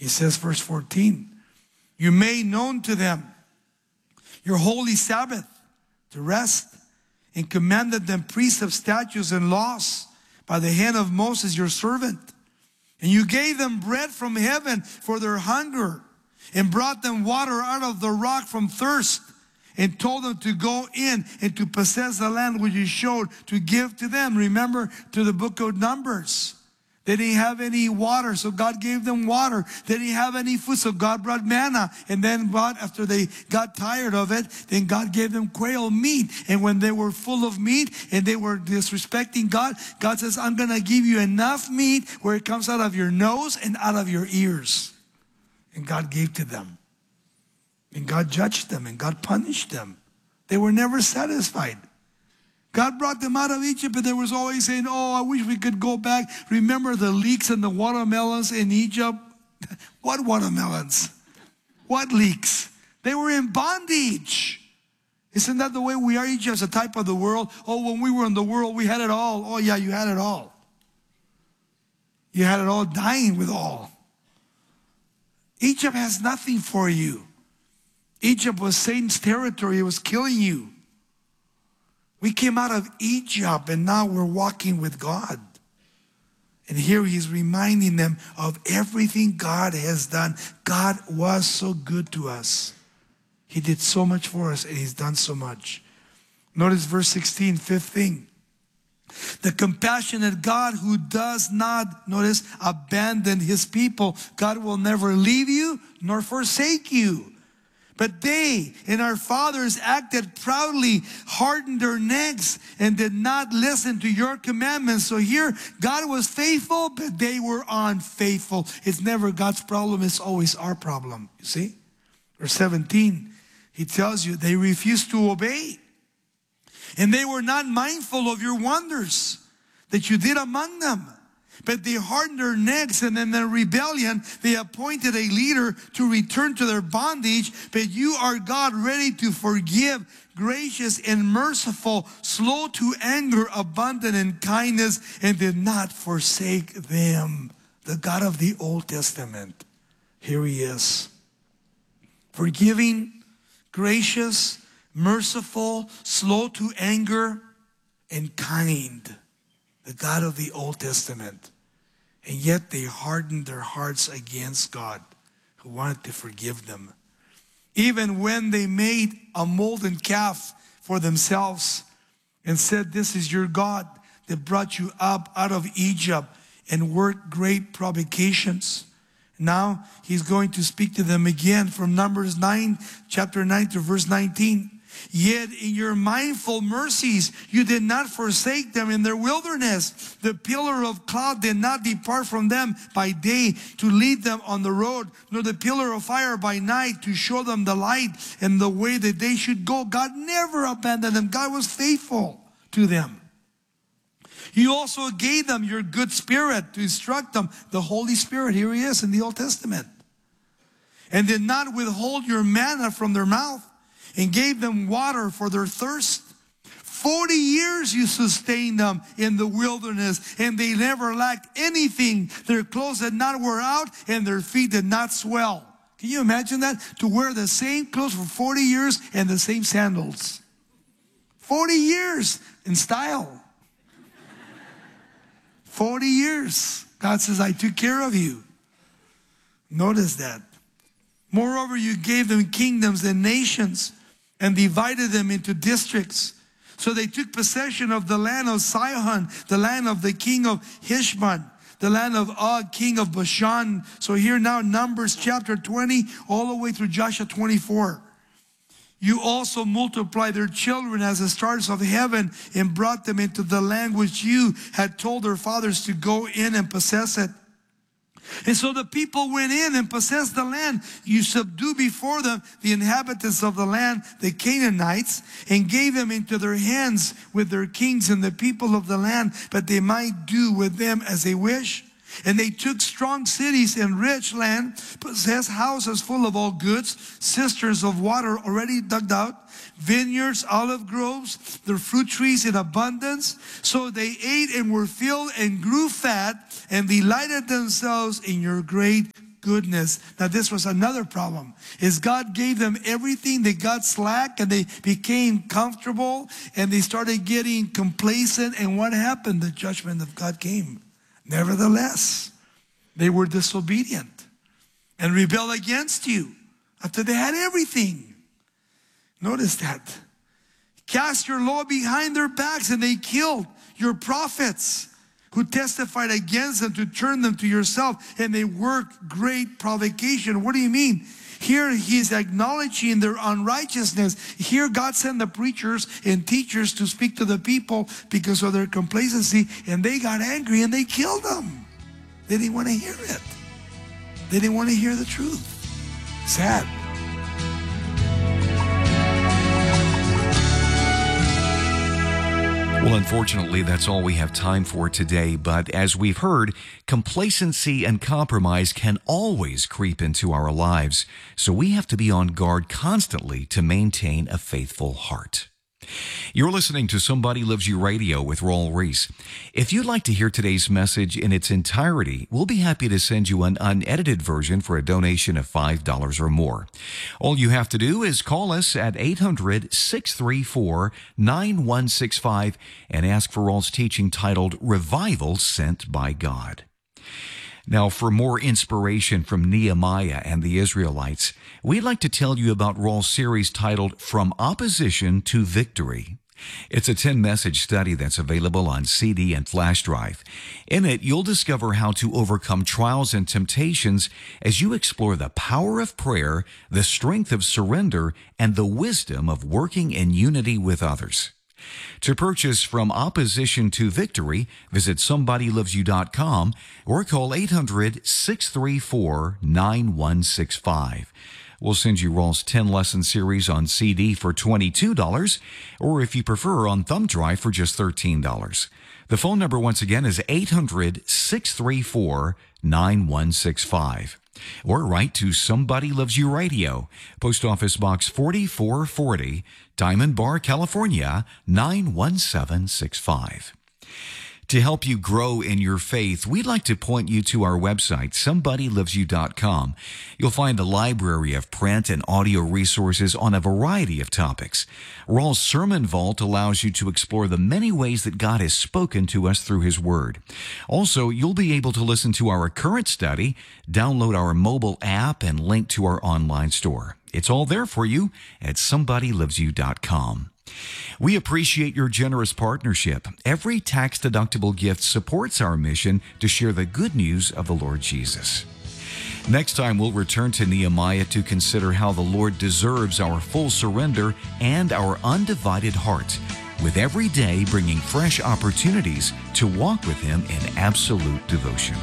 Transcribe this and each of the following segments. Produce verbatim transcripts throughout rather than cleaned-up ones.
He says, verse fourteen, you made known to them your holy Sabbath to rest, and commanded them precepts, statutes, and laws by the hand of Moses your servant. And you gave them bread from heaven for their hunger, and brought them water out of the rock from thirst, and told them to go in and to possess the land which you showed to give to them. Remember, to the book of Numbers. They didn't have any water, so God gave them water. They didn't have any food, so God brought manna. And then God, after they got tired of it, then God gave them quail meat. And when they were full of meat and they were disrespecting God, God says, I'm going to give you enough meat where it comes out of your nose and out of your ears. And God gave to them. And God judged them and God punished them. They were never satisfied. God brought them out of Egypt, and they was always saying, oh, I wish we could go back. Remember the leeks and the watermelons in Egypt? What watermelons? What leeks? They were in bondage. Isn't that the way we are? Egypt is a type of the world. Oh, when we were in the world, we had it all. Oh, yeah, you had it all. You had it all, dying with all. Egypt has nothing for you. Egypt was Satan's territory. It was killing you. We came out of Egypt, and now we're walking with God. And here he's reminding them of everything God has done. God was so good to us. He did so much for us, and he's done so much. Notice verse sixteen, fifth thing. The compassionate God who does not, notice, abandon his people. God will never leave you nor forsake you. But they and our fathers acted proudly, hardened their necks, and did not listen to your commandments. So here, God was faithful, but they were unfaithful. It's never God's problem, it's always our problem. You see? Verse seventeen, he tells you they refused to obey. And they were not mindful of your wonders that you did among them. But they hardened their necks, and in their rebellion, they appointed a leader to return to their bondage. But you are God, ready to forgive, gracious and merciful, slow to anger, abundant in kindness, and did not forsake them. The God of the Old Testament. Here he is. Forgiving, gracious, merciful, slow to anger, and kind. The God of the Old Testament. And yet they hardened their hearts against God, who wanted to forgive them. Even when they made a molten calf for themselves and said, this is your God that brought you up out of Egypt and worked great provocations. Now he's going to speak to them again from Numbers nine, chapter nine to verse nineteen. Yet in your mindful mercies, you did not forsake them in their wilderness. The pillar of cloud did not depart from them by day to lead them on the road, nor the pillar of fire by night to show them the light and the way that they should go. God never abandoned them. God was faithful to them. You also gave them your good spirit to instruct them. The Holy Spirit, here he is in the Old Testament. And did not withhold your manna from their mouth, and gave them water for their thirst. Forty years you sustained them in the wilderness, and they never lacked anything. Their clothes did not wear out, and their feet did not swell. Can you imagine that? To wear the same clothes for forty years and the same sandals. forty years in style. forty years. God says, I took care of you. Notice that. Moreover, you gave them kingdoms and nations, and divided them into districts. So they took possession of the land of Sihon, the land of the king of Heshbon, the land of Og, king of Bashan. So here now, Numbers chapter twenty, all the way through Joshua twenty-four. You also multiplied their children as the stars of heaven, and brought them into the land which you had told their fathers to go in and possess it. And so the people went in and possessed the land. You subdued before them the inhabitants of the land, the Canaanites, and gave them into their hands with their kings and the people of the land, but they might do with them as they wish. And they took strong cities and rich land, possessed houses full of all goods, cisterns of water already dug out, vineyards, olive groves, their fruit trees in abundance. So they ate and were filled and grew fat, and delighted themselves in your great goodness. Now this was another problem, is God gave them everything. They got slack and they became comfortable and they started getting complacent. And what happened? The judgment of God came. Nevertheless, they were disobedient and rebelled against you after they had everything. Notice that. Cast your law behind their backs, and they killed your prophets who testified against them to turn them to yourself, and they worked great provocation. What do you mean? Here he's acknowledging their unrighteousness. Here God sent the preachers and teachers to speak to the people because of their complacency, and they got angry and they killed them. They didn't want to hear it. They didn't want to hear the truth. Sad. Well, unfortunately, that's all we have time for today. But as we've heard, complacency and compromise can always creep into our lives. So we have to be on guard constantly to maintain a faithful heart. You're listening to Somebody Loves You Radio with Raul Ries. If you'd like to hear today's message in its entirety, we'll be happy to send you an unedited version for a donation of five dollars or more. All you have to do is call us at eight hundred, six three four, nine one six five and ask for Raul's teaching titled Revival Sent by God. Now, for more inspiration from Nehemiah and the Israelites, we'd like to tell you about Raul's series titled From Opposition to Victory. It's a ten-message study that's available on C D and flash drive. In it, you'll discover how to overcome trials and temptations as you explore the power of prayer, the strength of surrender, and the wisdom of working in unity with others. To purchase From Opposition to Victory, visit somebody loves you dot com or call eight hundred, six three four, nine one six five. We'll send you Raul's ten-lesson series on C D for twenty-two dollars, or if you prefer, on thumb drive for just thirteen dollars. The phone number once again is eight hundred, six three four, nine one six five. Or write to Somebody Loves You Radio, Post Office Box forty-four forty, Diamond Bar, California, nine one seven six five. To help you grow in your faith, we'd like to point you to our website, somebody loves you dot com. You'll find a library of print and audio resources on a variety of topics. Raul's Sermon Vault allows you to explore the many ways that God has spoken to us through His Word. Also, you'll be able to listen to our current study, download our mobile app, and link to our online store. It's all there for you at somebody loves you dot com. We appreciate your generous partnership. Every tax-deductible gift supports our mission to share the good news of the Lord Jesus. Next time, we'll return to Nehemiah to consider how the Lord deserves our full surrender and our undivided heart, with every day bringing fresh opportunities to walk with Him in absolute devotion.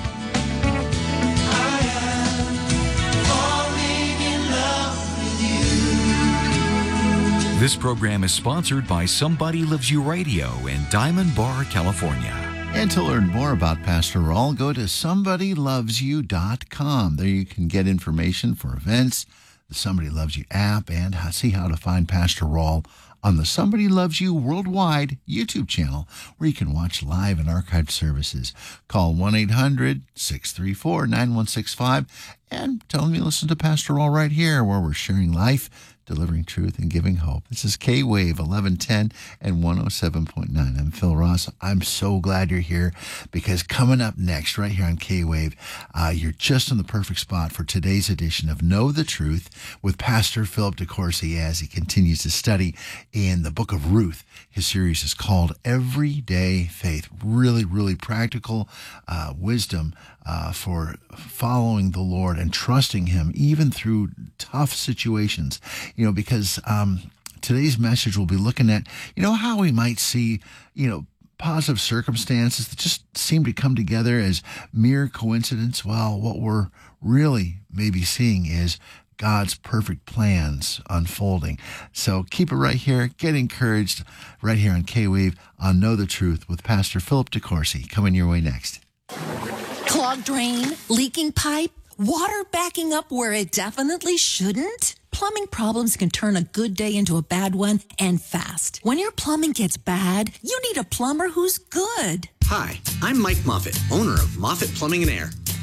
This program is sponsored by Somebody Loves You Radio in Diamond Bar, California. And to learn more about Pastor Raul, go to somebody loves you dot com. There you can get information for events, the Somebody Loves You app, and see how to find Pastor Raul on the Somebody Loves You Worldwide YouTube channel, where you can watch live and archived services. Call one eight hundred, six three four, nine one six five and tell them you listen to Pastor Raul right here, where we're sharing life, delivering truth, and giving hope. This is K-Wave eleven ten and one oh seven point nine. I'm Phil Ross. I'm so glad you're here, because coming up next, right here on K-Wave, uh, you're just in the perfect spot for today's edition of Know the Truth with Pastor Philip DeCourcy as he continues to study in the book of Ruth. His series is called Everyday Faith. Really, really practical uh, wisdom uh, for following the Lord and trusting Him even through tough situations. You know, because um, today's message will be looking at, you know, how we might see, you know, positive circumstances that just seem to come together as mere coincidence. Well, what we're really maybe seeing is God's perfect plans unfolding. So keep it right here. Get encouraged right here on K-Wave on Know the Truth with Pastor Philip DeCourcy. Coming your way next. Clogged drain, leaking pipe, water backing up where it definitely shouldn't? Plumbing problems can turn a good day into a bad one, and fast. When your plumbing gets bad, you need a plumber who's good. Hi, I'm Mike Moffitt, owner of Moffitt Plumbing and Air.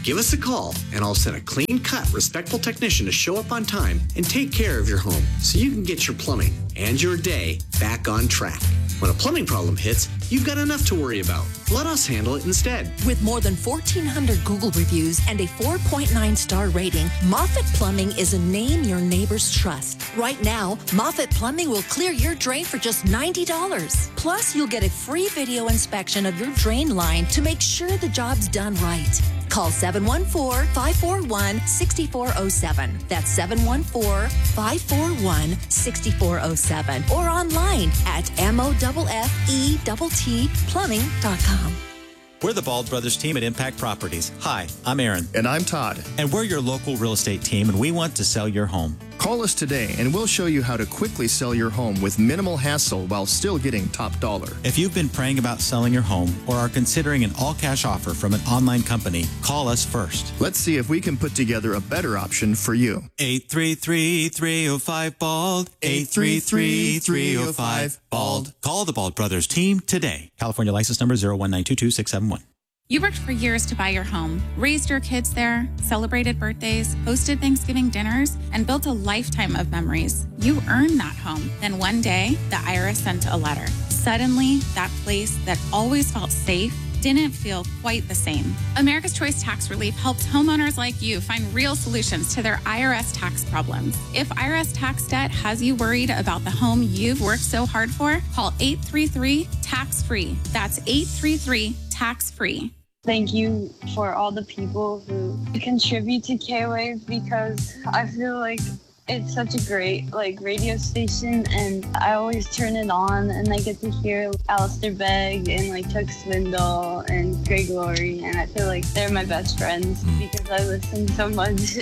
Give us a call, and I'll send a clean-cut, respectful technician to show up on time and take care of your home so you can get your plumbing and your day back on track. When a plumbing problem hits, you've got enough to worry about. Let us handle it instead. With more than fourteen hundred Google reviews and a four point nine star rating, Moffett Plumbing is a name your neighbors trust. Right now, Moffett Plumbing will clear your drain for just ninety dollars. Plus, you'll get a free video inspection of your drain line to make sure the job's done right. Call seven one four, five four one, six four zero seven. That's seven one four, five four one, six four zero seven. Or online at M O F F E T T plumbing dot com. We're the Bald Brothers team at Impact Properties. Hi, I'm Aaron. And I'm Todd. And we're your local real estate team, and we want to sell your home. Call us today, and we'll show you how to quickly sell your home with minimal hassle while still getting top dollar. If you've been praying about selling your home or are considering an all-cash offer from an online company, call us first. Let's see if we can put together a better option for you. eight three three, three oh five, BALD. eight three three, three oh five, BALD. Call the Bald Brothers team today. California license number zero one nine two two six seven one. You worked for years to buy your home, raised your kids there, celebrated birthdays, hosted Thanksgiving dinners, and built a lifetime of memories. You earned that home. Then one day, the I R S sent a letter. Suddenly, that place that always felt safe didn't feel quite the same. America's Choice Tax Relief helps homeowners like you find real solutions to their I R S tax problems. If I R S tax debt has you worried about the home you've worked so hard for, call eight three three, tax free. That's eight three three, tax free. Thank you for all the people who contribute to K-Wave, because I feel like it's such a great like radio station, and I always turn it on and I get to hear Alistair Begg and like Chuck Swindoll and Greg Laurie, and I feel like they're my best friends because I listen so much.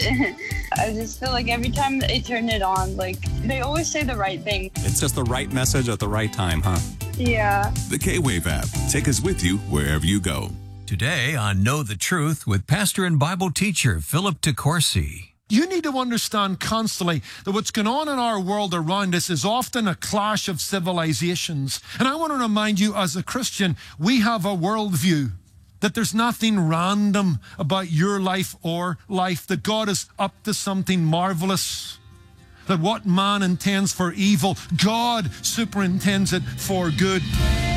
I just feel like every time they turn it on, like they always say the right thing. It's just the right message at the right time, huh? Yeah. The K-Wave app. Take us with you wherever you go. Today on Know the Truth with pastor and Bible teacher Philip DeCourcy. You need to understand constantly that what's going on in our world around us is often a clash of civilizations. And I want to remind you, as a Christian, we have a worldview, that there's nothing random about your life or life, that God is up to something marvelous, that what man intends for evil, God superintends it for good.